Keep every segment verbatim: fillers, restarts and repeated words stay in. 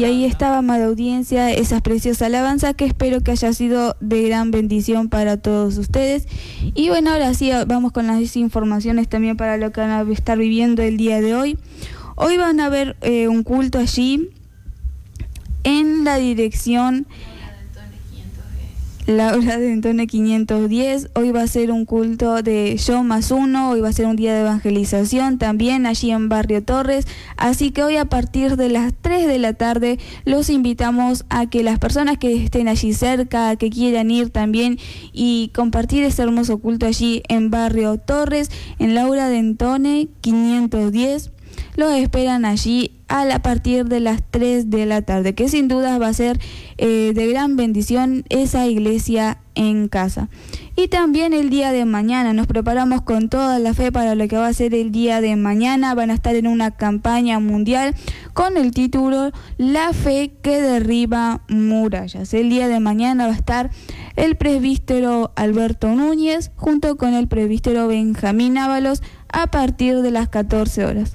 Y ahí estaba, amada audiencia, esas preciosas alabanzas que espero que haya sido de gran bendición para todos ustedes. Y bueno, ahora sí vamos con las informaciones también para lo que van a estar viviendo el día de hoy. Hoy van a ver eh, un culto allí en la dirección Laura Dentone quinientos diez. Hoy va a ser un culto de Yo Más Uno. Hoy va a ser un día de evangelización también allí en Barrio Torres. Así que hoy a partir de las tres de la tarde los invitamos a que las personas que estén allí cerca, que quieran ir también y compartir ese hermoso culto allí en Barrio Torres, en Laura Dentone quinientos diez. Los esperan allí a, la, a partir de las tres de la tarde, que sin duda va a ser eh, de gran bendición esa iglesia en casa. Y también el día de mañana nos preparamos con toda la fe para lo que va a ser el día de mañana. Van a estar en una campaña mundial con el título La fe que derriba murallas. El día de mañana va a estar el presbítero Alberto Núñez junto con el presbítero Benjamín Ábalos a partir de las catorce horas.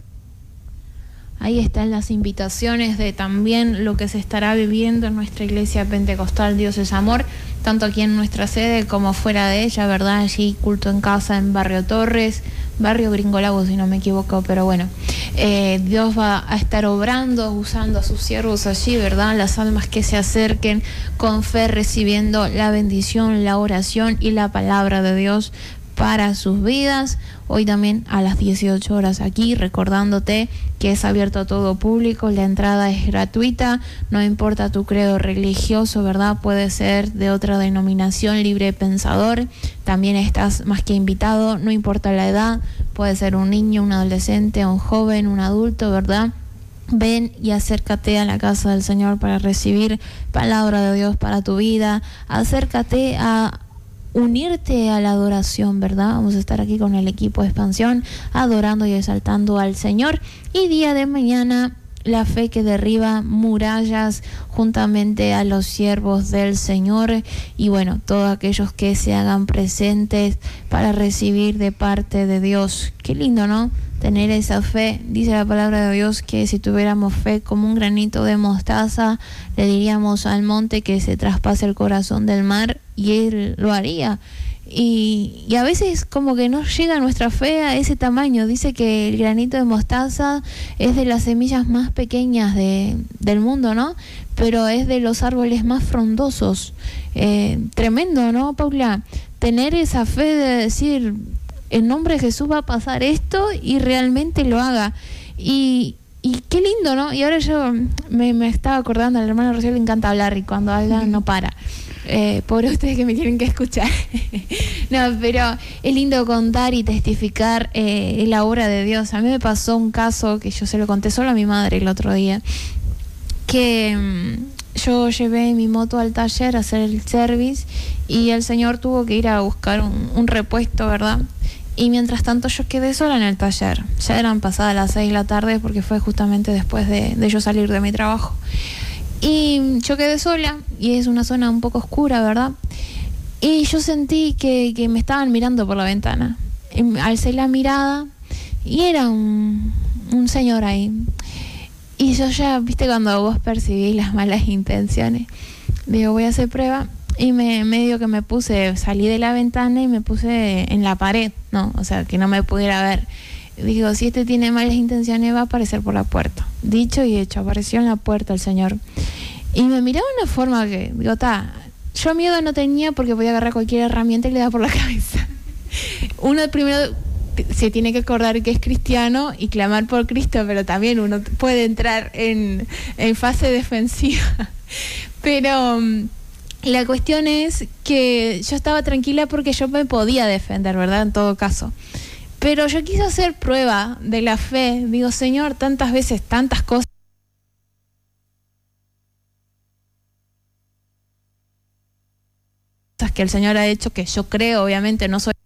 Ahí están las invitaciones de también lo que se estará viviendo en nuestra iglesia pentecostal Dios es Amor, tanto aquí en nuestra sede como fuera de ella, ¿verdad? Allí culto en casa en Barrio Torres, Barrio Gringolago si no me equivoco, pero bueno, eh, Dios va a estar obrando, usando a sus siervos allí, ¿verdad? Las almas que se acerquen con fe, recibiendo la bendición, la oración y la palabra de Dios para sus vidas. Hoy también a las dieciocho horas aquí, recordándote que es abierto a todo público, la entrada es gratuita, no importa tu credo religioso, ¿verdad? Puede ser de otra denominación, libre pensador, también estás más que invitado, no importa la edad, puede ser un niño, un adolescente, un joven, un adulto, ¿verdad? Ven y acércate a la casa del Señor para recibir palabra de Dios para tu vida, acércate a unirte a la adoración, ¿verdad? Vamos a estar aquí con el equipo de expansión, adorando y exaltando al Señor. Y día de mañana, la fe que derriba murallas, juntamente a los siervos del Señor. Y bueno, todos aquellos que se hagan presentes para recibir de parte de Dios. Qué lindo, ¿no? Tener esa fe. Dice la palabra de Dios que si tuviéramos fe como un granito de mostaza, le diríamos al monte que se traspase el corazón del mar y él lo haría. Y, y a veces como que no llega nuestra fe a ese tamaño. Dice que el granito de mostaza es de las semillas más pequeñas de, del mundo, ¿no? Pero es de los árboles más frondosos. Eh, tremendo, ¿no, Paula? Tener esa fe de decir, en nombre de Jesús va a pasar esto y realmente lo haga. Y, y qué lindo, ¿no? Y ahora yo me, me estaba acordando, al hermano Rocío le encanta hablar y cuando habla no para. Eh, pobre ustedes que me tienen que escuchar. No, pero es lindo contar y testificar eh, la obra de Dios. A mí me pasó un caso que yo se lo conté solo a mi madre el otro día, que mmm, yo llevé mi moto al taller a hacer el service y el señor tuvo que ir a buscar un, un repuesto, ¿verdad? Y mientras tanto yo quedé sola en el taller. Ya eran pasadas las seis de la tarde porque fue justamente después de, de yo salir de mi trabajo. Y yo quedé sola y es una zona un poco oscura, ¿verdad? Y yo sentí que, que me estaban mirando por la ventana. Y alcé la mirada y era un, un señor ahí. Y yo ya, viste, cuando vos percibís las malas intenciones, digo, voy a hacer prueba. Y me medio que me puse, salí de la ventana y me puse en la pared, ¿no? O sea, que no me pudiera ver. Digo, si este tiene malas intenciones va a aparecer por la puerta. Dicho y hecho, apareció en la puerta el señor. Y me miraba de una forma que, digo, ta, yo miedo no tenía porque podía agarrar cualquier herramienta y le daba por la cabeza. Uno primero se tiene que acordar que es cristiano y clamar por Cristo, pero también uno puede entrar en, en fase defensiva. Pero la cuestión es que yo estaba tranquila porque yo me podía defender, ¿verdad? En todo caso. Pero yo quise hacer prueba de la fe. Digo, Señor, tantas veces, tantas cosas que el Señor ha hecho, que yo creo, obviamente, no soy